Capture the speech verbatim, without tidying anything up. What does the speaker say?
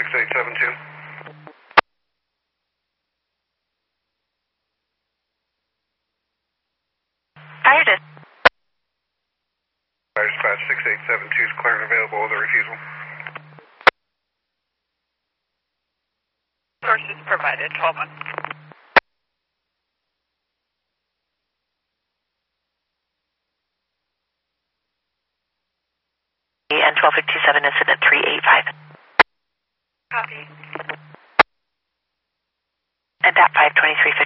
six eight seven two. Fire dis. Fire dispatch six eight seven two is clear and available with a refusal. Sources provided, twelve one. And twelve fifty-seven incident three eight five. Copy. And at five twenty-three fifty.